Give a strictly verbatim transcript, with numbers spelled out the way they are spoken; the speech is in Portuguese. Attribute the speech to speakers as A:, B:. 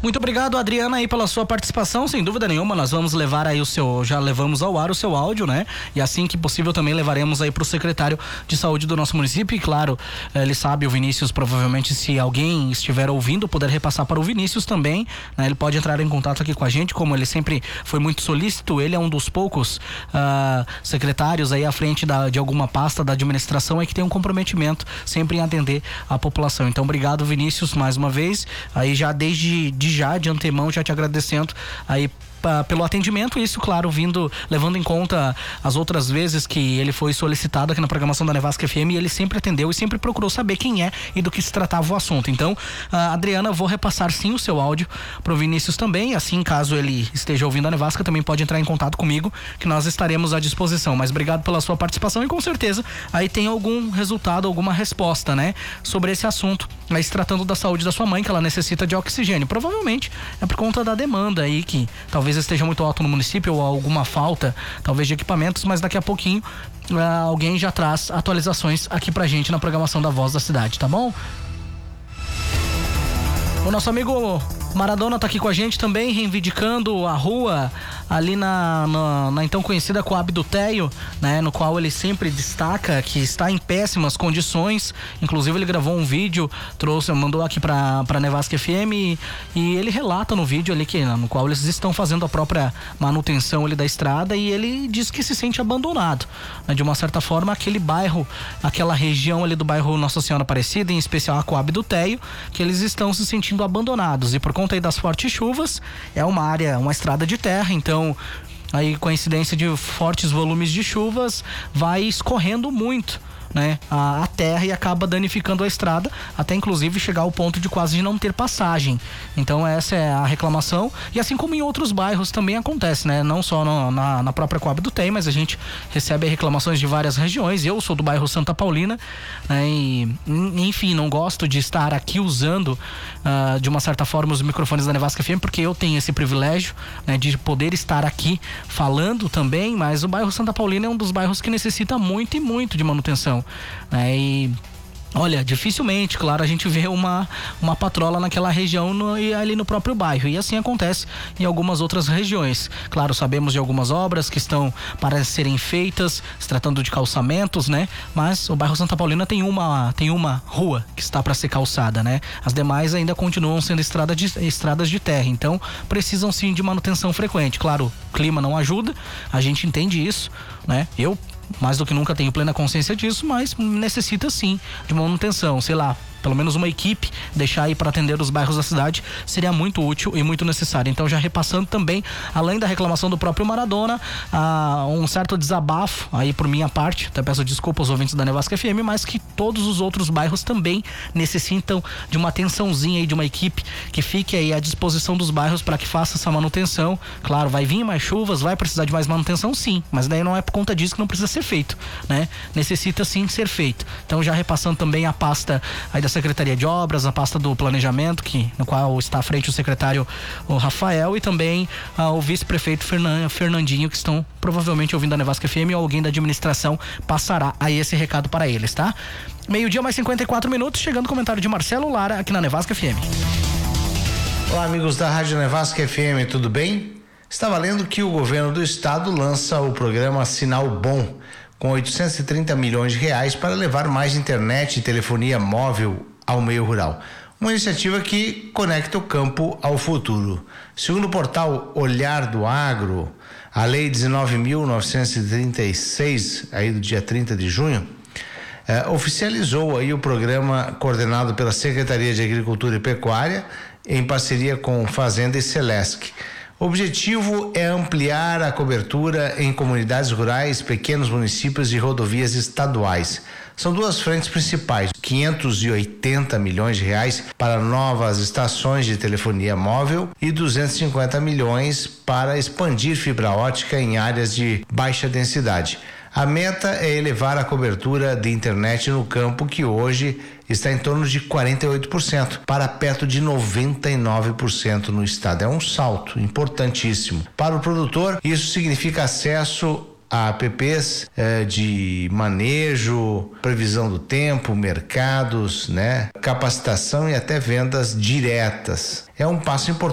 A: Muito obrigado, Adriana, aí pela sua participação. Sem dúvida nenhuma, nós vamos levar aí o seu, já levamos ao ar o seu áudio, né? E assim que possível também levaremos aí pro secretário de saúde do nosso município. E claro, ele sabe, o Vinícius, provavelmente, se alguém estiver ouvindo, puder repassar para o Vinícius também, né? Ele pode entrar em contato aqui com a gente, como ele sempre foi muito solícito. Ele é um dos poucos uh, secretários aí à frente da, de alguma pasta da administração aí que tem um comprometimento sempre em atender a população. Então, obrigado, Vinícius, mais uma vez. Aí já desde de já de antemão, já te agradecendo aí pelo atendimento, isso, claro, vindo, levando em conta as outras vezes que ele foi solicitado aqui na programação da Nevasca F M, e ele sempre atendeu e sempre procurou saber quem é e do que se tratava o assunto. Então, a Adriana, vou repassar sim o seu áudio pro Vinícius também, assim, caso ele esteja ouvindo a Nevasca, também pode entrar em contato comigo, que nós estaremos à disposição. Mas obrigado pela sua participação e com certeza aí tem algum resultado, alguma resposta, né, sobre esse assunto, aí se tratando da saúde da sua mãe, que ela necessita de oxigênio. Provavelmente é por conta da demanda aí, que talvez esteja muito alto no município, ou alguma falta, talvez, de equipamentos, mas daqui a pouquinho uh, alguém já traz atualizações aqui pra gente na programação da Voz da Cidade, tá bom? O nosso amigo Maradona tá aqui com a gente também, reivindicando a rua ali na, na, na então conhecida Coab do Teio, né? No qual ele sempre destaca que está em péssimas condições. Inclusive ele gravou um vídeo, trouxe, mandou aqui pra, pra Nevasca F M e, e ele relata no vídeo ali que, no qual eles estão fazendo a própria manutenção ali da estrada, e ele diz que se sente abandonado, né? De uma certa forma, aquele bairro, aquela região ali do bairro Nossa Senhora Aparecida, em especial a Coab do Teio, que eles estão se sentindo abandonados, e por conta aí das fortes chuvas, é uma área, uma estrada de terra, então aí, coincidência de fortes volumes de chuvas, vai escorrendo muito, né, a, a terra, e acaba danificando a estrada, até inclusive chegar ao ponto de quase não ter passagem. Então essa é a reclamação, e assim como em outros bairros também acontece, né, não só no, na, na própria Coab do Teio, mas a gente recebe reclamações de várias regiões. Eu sou do bairro Santa Paulina, né, e enfim, não gosto de estar aqui usando uh, de uma certa forma os microfones da Nevasca F M, porque eu tenho esse privilégio, né, de poder estar aqui falando também, mas o bairro Santa Paulina é um dos bairros que necessita muito e muito de manutenção. É, e olha, dificilmente, claro, a gente vê uma, uma patrola naquela região no, e ali no próprio bairro, e assim acontece em algumas outras regiões. Claro, sabemos de algumas obras que estão para serem feitas, se tratando de calçamentos, né? Mas o bairro Santa Paulina tem uma, tem uma rua que está para ser calçada, né? As demais ainda continuam sendo estrada de, estradas de terra, então precisam sim de manutenção frequente. Claro, o clima não ajuda, a gente entende isso, né? Eu mais do que nunca tenho plena consciência disso, mas necessita sim de manutenção, sei lá, pelo menos uma equipe, deixar aí para atender os bairros da cidade, seria muito útil e muito necessário. Então, já repassando também, além da reclamação do próprio Maradona, ah, um certo desabafo aí por minha parte, até peço desculpa aos ouvintes da Nevasca F M, mas que todos os outros bairros também necessitam de uma atençãozinha aí, de uma equipe que fique aí à disposição dos bairros para que faça essa manutenção. Claro, vai vir mais chuvas, vai precisar de mais manutenção, sim, mas daí não é por conta disso que não precisa ser feito, né? Necessita sim ser feito. Então, já repassando também a pasta aí da Secretaria de Obras, a pasta do Planejamento, que, no qual está à frente o secretário o Rafael, e também ah, o vice-prefeito Fernan, Fernandinho, que estão provavelmente ouvindo a Nevasca F M, ou alguém da administração passará aí esse recado para eles, tá? Meio-dia mais cinquenta e quatro minutos, chegando o comentário de Marcelo Lara aqui na Nevasca F M.
B: Olá, amigos da Rádio Nevasca F M, tudo bem? Estava lendo que o governo do estado lança o programa Sinal Bom, com oitocentos e trinta milhões de reais para levar mais internet e telefonia móvel ao meio rural. Uma iniciativa que conecta o campo ao futuro. Segundo o portal Olhar do Agro, a Lei dezenove mil novecentos e trinta e seis, aí do dia trinta de junho, eh, oficializou aí o programa coordenado pela Secretaria de Agricultura e Pecuária, em parceria com Fazenda e Celesc. O objetivo é ampliar a cobertura em comunidades rurais, pequenos municípios e rodovias estaduais. São duas frentes principais: quinhentos e oitenta milhões de reais para novas estações de telefonia móvel e duzentos e cinquenta milhões para expandir fibra ótica em áreas de baixa densidade. A meta é elevar a cobertura de internet no campo, que hoje está em torno de quarenta e oito por cento, para perto de noventa e nove por cento no estado. É um salto importantíssimo. Para o produtor, isso significa acesso a apps eh, de manejo, previsão do tempo, mercados, né, capacitação e até vendas diretas. É um passo importante